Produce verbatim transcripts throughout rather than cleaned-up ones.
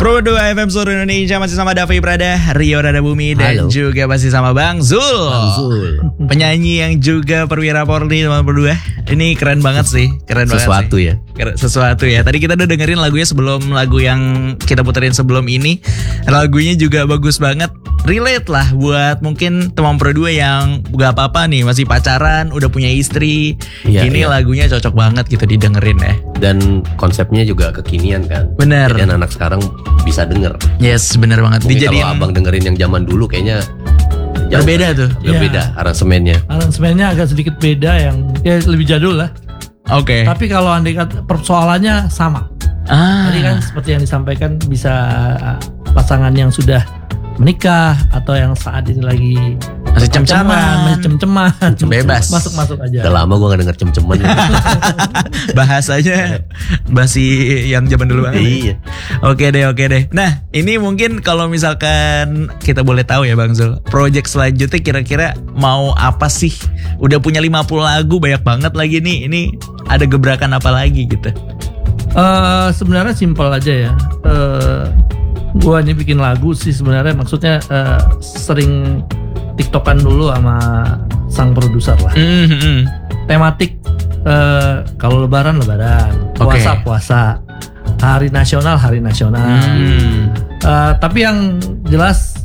Pro dua F M seluruh Indonesia masih sama Davi Prada, Rio Radabumi, dan Halo. juga masih sama Bang Zul, Bang Zul. penyanyi yang juga perwira Polri teman berdua. Ini keren banget sih, keren Sesuatu banget sih. ya. Keren- Sesuatu ya. Tadi kita udah dengerin lagunya sebelum lagu yang kita puterin sebelum ini. Lagunya juga bagus banget. Relate lah buat mungkin teman Pro dua yang gak apa-apa nih, masih pacaran, udah punya istri. Iya, Ini iya. lagunya cocok banget gitu didengerin ya. Dan konsepnya juga kekinian kan. Bener. Jadi anak sekarang bisa denger. Yes, bener banget. Mungkin Dijadiin kalau abang dengerin yang zaman dulu kayaknya jauh. berbeda tuh. Berbeda aransemennya. Aransemennya agak sedikit beda, yang ya lebih jadul lah. Oke. Tapi kalau andai kata persoalannya sama. Ah. Tadi kan seperti yang disampaikan, bisa uh, pasangan yang sudah menikah atau yang saat ini lagi Masih pacaran, cem-ceman. masih cem-ceman, Bebas. masuk-masuk aja. Udah lama gue gak denger cem-cemen. Bahasanya masih yang zaman dulu banget. Iya. Oke deh, oke deh. Nah, ini mungkin kalau misalkan kita boleh tahu ya Bang Zul, project selanjutnya kira-kira mau apa sih? Udah punya lima puluh lagu, banyak banget lagi nih. Ini ada gebrakan apa lagi gitu? Eh, sebenarnya simpel aja ya. Eh, gua ini bikin lagu sih sebenarnya, maksudnya eh, sering tiktokan dulu sama sang produser lah. Mm-hmm. Tematik, eh, kalau lebaran lebaran, Oke. puasa puasa, hari nasional hari nasional. Hmm. Eh, tapi yang jelas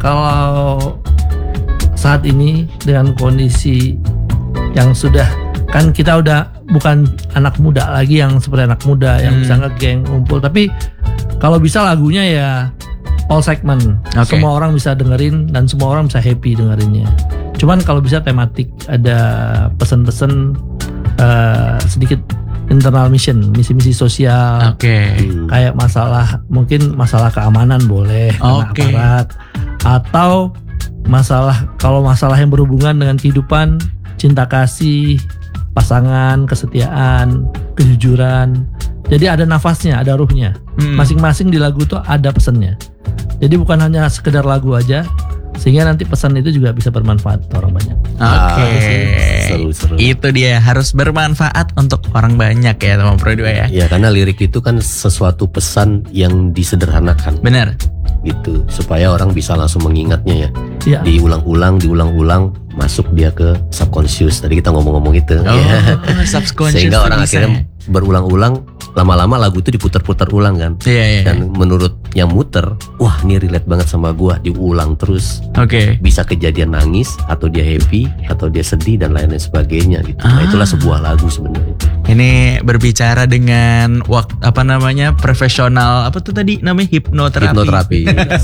kalau saat ini dengan kondisi yang sudah, kan kita udah bukan anak muda lagi yang seperti anak muda yang Hmm. bisa ngegeng ngumpul, tapi kalau bisa lagunya ya all segment, Oke. semua orang bisa dengerin dan semua orang bisa happy dengerinnya. Cuman kalau bisa tematik, ada pesan-pesan, eh, sedikit internal mission, misi-misi sosial, Oke. Hmm. kayak masalah, mungkin masalah keamanan boleh kena Oke. aparat, atau masalah, kalau masalah yang berhubungan dengan kehidupan, cinta kasih, pasangan, kesetiaan, kejujuran. Jadi ada nafasnya, ada ruhnya. Hmm. Masing-masing di lagu tuh ada pesannya. Jadi bukan hanya sekedar lagu aja, sehingga nanti pesan itu juga bisa bermanfaat untuk orang banyak. Oke. Ah, seru-seru. Itu dia, harus bermanfaat untuk orang banyak ya teman Pro dua ya. Ya karena lirik itu kan sesuatu pesan yang disederhanakan Benar. gitu, supaya orang bisa langsung mengingatnya ya. Ya, Diulang-ulang, diulang-ulang, masuk dia ke subconscious. Tadi kita ngomong-ngomong itu. Oh, ya. subconscious Sehingga orang bisa akhirnya berulang-ulang, lama-lama lagu itu diputar-putar ulang kan. ya? Iya, iya. Dan menurut yang muter, wah ini relate banget sama gua, diulang terus. Oke. Bisa kejadian nangis, atau dia happy, atau dia sedih dan lain-lain sebagainya gitu. Nah, Ah. itulah sebuah lagu sebenarnya. Ini berbicara dengan wak, apa namanya, profesional, apa tuh tadi namanya, hipnoterapi. Hipnoterapi.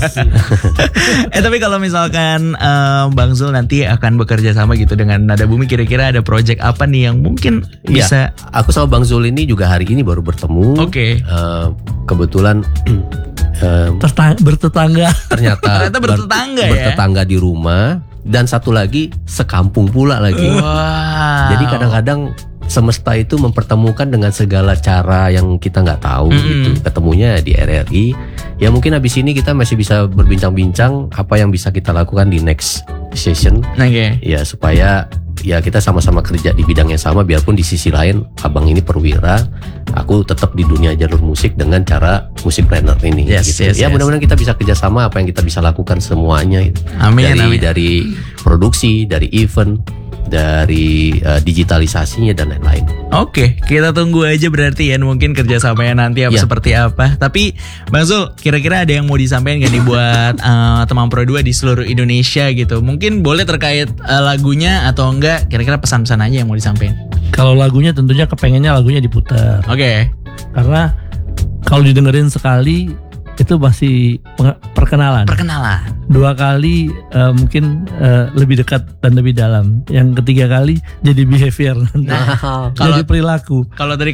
eh tapi kalau misalkan eh, Bang Zul nanti akan bekerja sama gitu dengan Nada Bumi, kira-kira ada project apa nih yang mungkin Iya. bisa? Aku sama Bang Zul ini juga hari ini baru bertemu. Oke. Eh, kebetulan eh, tertang- bertetangga. ternyata Ternyata bertetangga ya? bertetangga di rumah, dan satu lagi sekampung pula lagi. Wow. Jadi kadang-kadang semesta itu mempertemukan dengan segala cara yang kita nggak tahu Mm-mm. gitu. Ketemunya di R R I. Ya mungkin habis ini kita masih bisa berbincang-bincang apa yang bisa kita lakukan di next session. Oke. Ya supaya ya kita sama-sama kerja di bidang yang sama, biarpun di sisi lain abang ini perwira, aku tetap di dunia jalur musik dengan cara musik planner ini. Yes, gitu. yes, ya yes. mudah-mudahan kita bisa kerjasama apa yang kita bisa lakukan semuanya. Gitu. Amin, dari amin. dari produksi, dari event, dari uh, digitalisasinya dan lain-lain. Oke, kita tunggu aja berarti ya, mungkin kerjasamanya nanti apa Ya. seperti apa. Tapi Bang Zul, kira-kira ada yang mau disampaikan gak nih buat eh, teman Pro dua di seluruh Indonesia gitu? Mungkin boleh terkait eh, lagunya atau enggak, kira-kira pesan-pesan aja yang mau disampaikan. Kalau lagunya tentunya kepengennya lagunya diputar, Oke. karena kalau didengerin sekali itu masih penge- perkenalan. Perkenalan. Dua kali eh, mungkin eh, lebih dekat dan lebih dalam. Yang ketiga kali jadi behavior, Nah, jadi kalau perilaku. kalau tadi